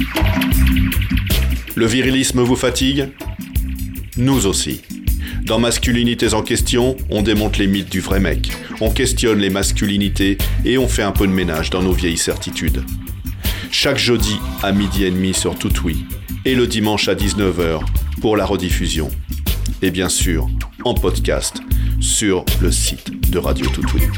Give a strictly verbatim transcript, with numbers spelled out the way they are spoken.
Le virilisme vous fatigue ? Nous aussi. Dans Masculinités en question, on démonte les mythes du vrai mec, on questionne les masculinités et on fait un peu de ménage dans nos vieilles certitudes. Chaque jeudi à midi et demi sur Toutoui et le dimanche à dix-neuf heures pour la rediffusion. Et bien sûr, en podcast sur le site de Radio Toutoui.